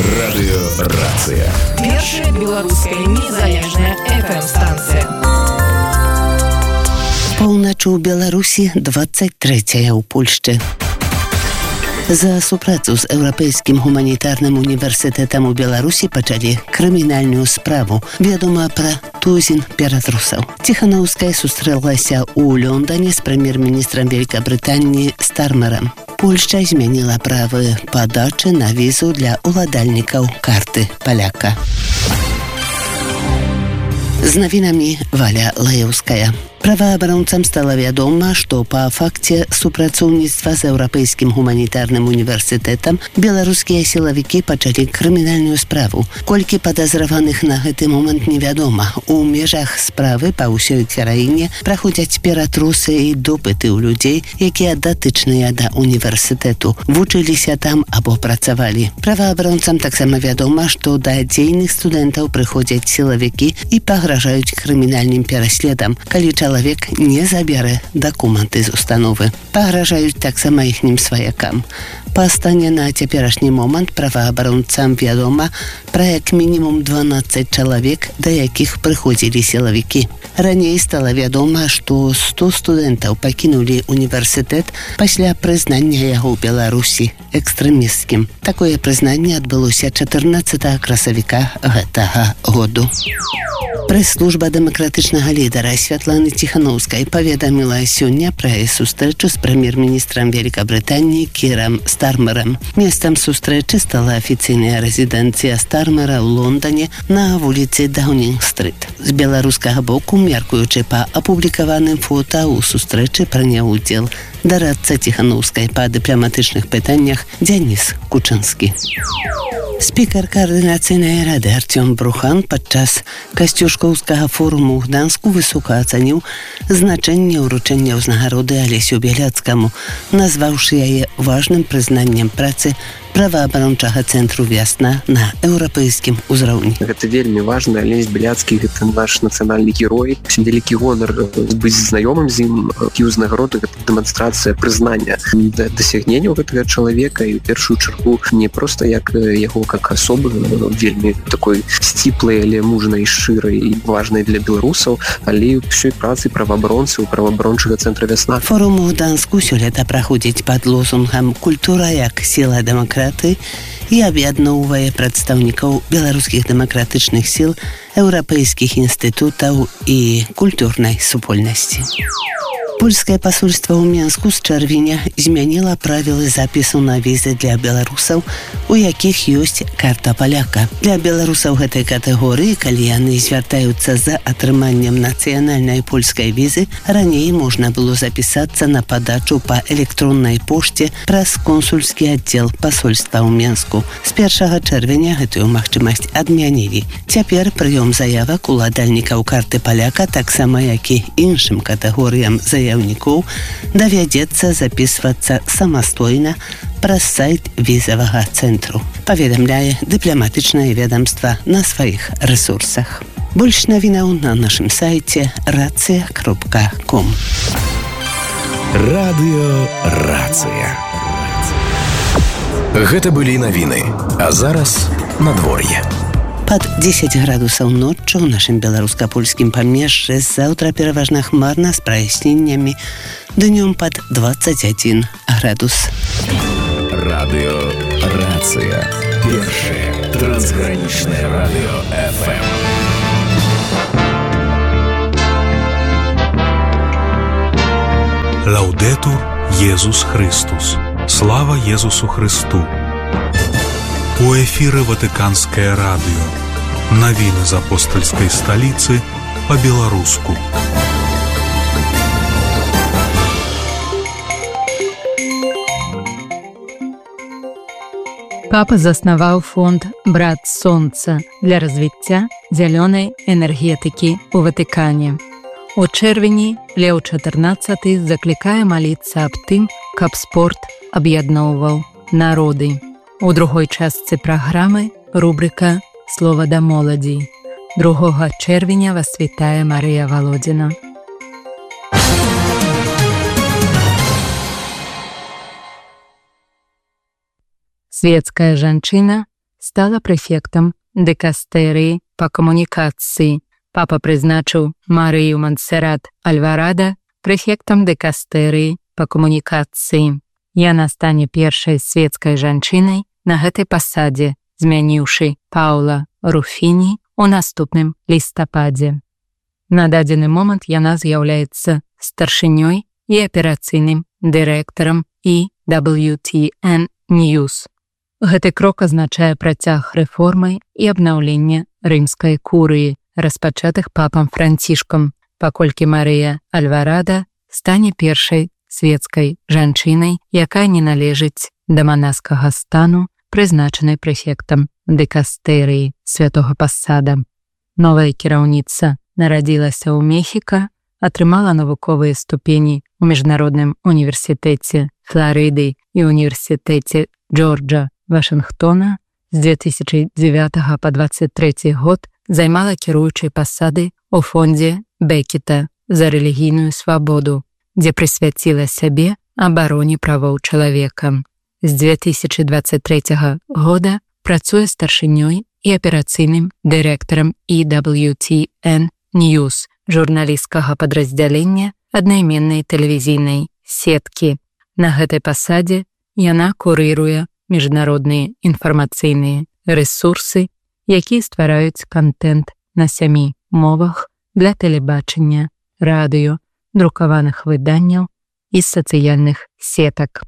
Радыёрацыя. Першая беларуская незалежная FM-станцыя. Поўначы ў Беларусі, 23 ў Польшчы. За супрацу з Еўрапейскім гуманітарным універсітэтам у Беларусі пачалі крымінальную справу. Вядома пра тузін ператрусаў. Ціханаўская сустрэлася ў Лондоне з прэм'ер-міністрам Вялікабрытаніі Стармерам. Польшча змяніла правы падачы на візу для уладальнікаў карты паляка. З навінамі Валя Лаеўская. Праваабаронцам стала вядома, што па факце супрацоўніцтва з Еўрапейскім гуманітарным універсітэтам беларускія сілавікі пачалі крымінальную справу. Колькі падазраваных на гэты момант невядома. У межах справы па ўсёй краіне праходзяць ператрусы і допыты ў людзей, якія датычныя да універсітэту, вучыліся там або працавалі. Праваабаронцам таксама вядома, што да дзейных студэнтаў прыходзяць сілавікі і пагражаюць крымінальным пераследам, калі чалавек не забярэ дакументы з установы. Пагражаюць таксама іхнім сваякам. Па стане на цяперашні момант праваабаронцам вядома пра як мінімум 12 чалавек, да якіх прыходзілі сілавікі. Раней стала вядома, што 100 студэнтаў пакінулі універсітэт пасля прызнання яго ў Беларусі экстрэмісцкім. Такое прызнанне адбылося 14 красавіка гэтага году. Прэс-служба дэмакратычнага лідара Святланы Ціханаўскай паведаміла сёння пра сустрэчу з прэм'ер-міністрам Вялікабрытаніі Кірам Стармерам. Месцам сустрэчы стала афіцыйная рэзідэнцыя Стармера ў Лондоне на вуліцы Даунінг-стрыт. З беларускага боку, мяркуючы па апублікаваным фота, у сустрэчы прыняў удзел дарадца Ціханаўскай па дыпламатычных пытаннях Дзяніс Кучынскі. Спікер Каардынацыйнай рады Артём Брухан падчас Касцюшкоўскага форуму ў Гданску высока ацаніў значэнне ўручэння ўзнагароды Алесю Бяляцкаму, назваўшы яе важным прызнаннем працы праваабарончага цэнтру «Вясна» на еўрапейскім узроўні. Гэта вельмі важна. Алесь Бяляцкі — гэта наш нацыянальны герой. Вялікі гонар быць знаёмым з ім. І ўзнагароды — гэта дэманстрацыя прызнання дасягненняў гэтага чалавека, і ў першую чаргу не проста як яго как асобы, вельмі такой сціплай, але мужнай, шчырай і важнай для беларусаў, але і ўсёй працы праваабаронцаў праваабарончага цэнтра «Вясна». Форум у Гданску сёлета праходзіць пад лозунгам «Культура як сіла дэмакратыі» і аб'ядноўвае прадстаўнікаў беларускіх дэмакратычных сіл, еўрапейскіх інстытутаў і культурнай супольнасці. Польскае пасольства ў Менску з чэрвеня змяніла правілы запісу на візы для беларусаў, у якіх ёсць карта паляка. Для беларусаў гэтай катэгорыі, калі яны звяртаюцца за атрыманнем нацыянальнай польскай візы, раней можна было запісацца на падачу па электроннай пошце праз консульскі аддзел пасольства ў Менску. З 1 чэрвеня гэтую магчымасць адмянілі. Цяпер прыём заявак уладальнікаў карты паляка, таксама як і іншым катэгорыям заявакаў, давядзецца запісвацца самастойна праз сайт візавага цэнтру, паведамляе дыпламатычнае ведамства на сваіх рэсурсах. Больш навінаў на нашым сайце racja.com. Радыёрацыя. Гэта былі навіны, а зараз надвор'е. Пад 10 градусаў ноччу ў нашым беларуска-польскім памежжы, заўтра пераважна хмарна з праясненнямі, днём пад 21 градус. Радыёрацыя. Першае трансгранічнае радыё FM. Лаўдетур Єсус Христос. Слава Єсусу Христу. У эфіры Ватыканскае радыё. Навіны з апостальскай сталіцы па-беларуску. Папа заснаваў фонд «Брат Сонца» для развіцця зялёнай энергетыкі ў Ватыкане. У чэрвені Леў XIV заклікае маліцца аб тым, каб спорт аб'ядноўваў народы. У другой частцы праграмы рубрика «Слова да моладзі». 2 чэрвеня вас вітае Марыя Володіна. Светская жанчына стала прэфектам дыкастэрыі па камунікацыі. Папа прызначыў Марыю Монсеррат Альварадо прэфектам дыкастэрыі па камунікацыі. Яна стане першай светскай жанчынай на гэтай пасадзе, змяніўшы Паўла Руфіні ў наступным лістападзе. На дадзены момант яна з'яўляецца старшынёй і аперацыйным дырэктарам EWTN News. Гэты крок азначае працяг рэформы і абнаўлення рымскай курыі, распачатых папам Францішкам, паколькі Марыя Альварадо стане першай светскай жанчынай, якая не належыць да манаскага стану, прызначанай прэфектам дыкастэрыі святога пасада. Новая кіраўніца нарадзілася ў Мехіка, атрымала навуковыя ступені ў міжнародным універсітэце Фларыды і універсітэце Джорджа Вашынгтона. З 2009 па 2023 год займала кіруючай пасады ў фондзе Бекета за рэлігійную свабоду, дзе прысвяціла сябе абароне правоў чалавека. З 2023 года працуе старшынёй і аперацыйным дырэктарам EWTN News, журналісцкага падраздзялення аднайменнай тэлевізійнай сеткі. На гэтай пасадзе яна курыруе міжнародныя інфармацыйныя рэсурсы, якія ствараюць кантэнт на 7 мовах для тэлебачання, радыё, друкаваных выданняў і сацыяльных сетак.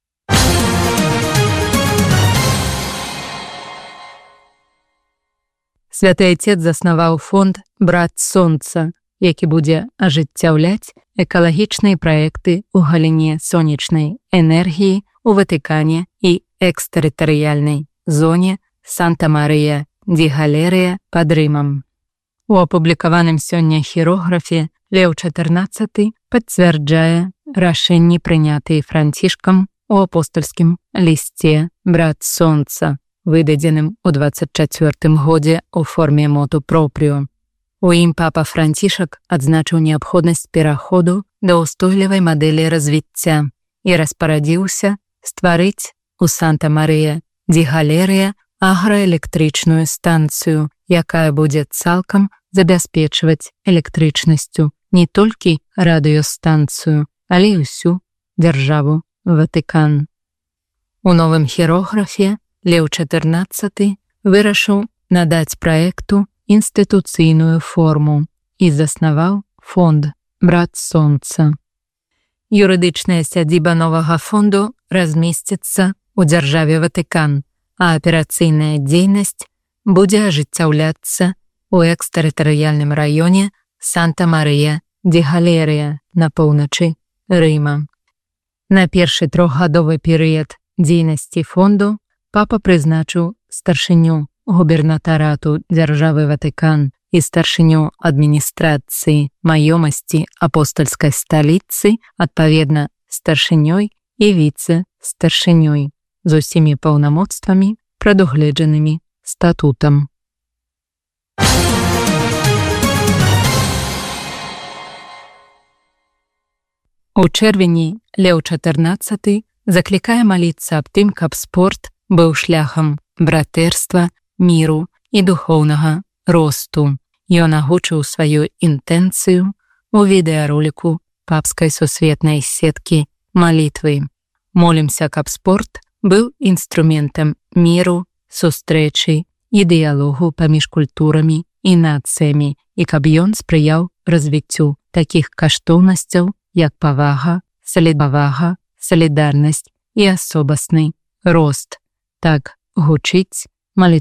Святы Айцец заснаваў фонд «Брат Сонца», які будзе ажыццяўляць экалагічныя праекты ў галіне сонечнай энергіі ў Ватыкане і экстэрытарыяльнай зоне Санта-Марыя-ді-Галерыя пад Рымам. У апублікаваным сёння хірографе Леў XIV пацвярджае рашэнні, прынятыя Францішкам у апостальскім лісце «Брат Сонца», выдадзеным у 24 годзе ў форме моту пропріо. У ім папа Францішак адзначыў неабходнасць пераходу да ўстойлівай мадэлі развіцця і распарадзіўся стварыць у Санта-Марыя-ді-Галерыя аграэлектрычную станцыю, якая будзе цалкам забяспечваць электрычнасцю не толькі радыёстанцыю, але і ўсю дзяржаву Ватыкан. У новым хірографе Леў XIV вырашыў надаць праекту інстытуцыйную форму і заснаваў фонд «Брат Сонца». Юрыдычная сядзіба новага фонду размесціцца ў дзяржаве Ватыкан, а аперацыйная дзейнасць будзе ажыццяўляцца ў экстэрытарыяльным раёне Санта-Марыя-ді-Галерыя на поўначы Рыма. На першы 3-гадовы перыяд дзейнасці фонду папа прызначыў старшыню губернатарату дзяржавы Ватыкан і старшыню адміністрацыі маёмасці апостальскай сталіцы, адпаведна старшынёй і віцэ-старшынёй, з усімі паўнамоцтвамі, прадугледжанымі статутам. У чэрвені Леў XIV заклікае маліцца аб тым, каб спорт быў шляхам братэрства, міру і духоўнага росту. Ён агучыў сваю інтэнцыю у відэароліку папскай сусветнай сеткі малітвы. Молімся, каб спорт быў інструментам міру, сустрэчы і дыялогу паміж культурамі і нацыямі, і каб ён спрыяў развіццю такіх каштоўнасцяў, як павага, салідарнасць і асобасны рост. Так гучыць